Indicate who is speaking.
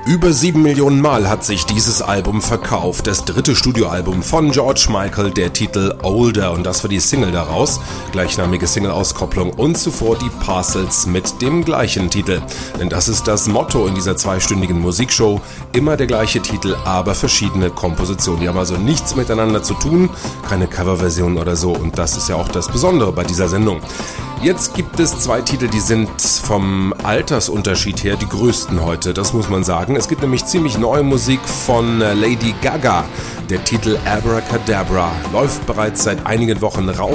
Speaker 1: Über 7 Millionen Mal hat sich dieses Album verkauft. Das dritte Studioalbum von George Michael, der Titel Older. Und das war die Single daraus. Gleichnamige Single-Auskopplung und zuvor die Parcels mit dem gleichen Titel. Denn das ist das Motto in dieser zweistündigen Musikshow. Immer der gleiche Titel, aber verschiedene Kompositionen. Die haben also nichts miteinander zu tun. Keine Coverversion oder so. Und das ist ja auch das Besondere bei dieser Sendung. Jetzt gibt es zwei Titel, die sind vom Altersunterschied her die größten heute, das muss man sagen. Es gibt nämlich ziemlich neue Musik von Lady Gaga. Der Titel Abracadabra läuft bereits seit einigen Wochen rauf